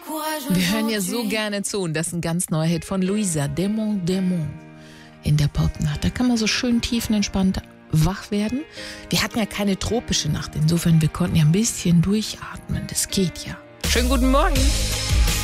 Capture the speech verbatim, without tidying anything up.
Wir hören ja so gerne zu und das ist ein ganz neuer Hit von Luisa, Démon, Démon in der Popnacht. Da kann man so schön tiefenentspannt wach werden. Wir hatten ja keine tropische Nacht, insofern wir konnten ja ein bisschen durchatmen. Das geht ja. Schönen guten Morgen.